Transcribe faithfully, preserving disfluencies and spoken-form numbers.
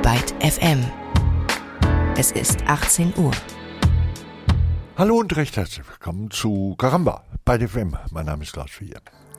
Byte F M. Es ist achtzehn Uhr. Hallo und recht herzlich willkommen zu Caramba, Byte F M. Mein Name ist Klaus Vier.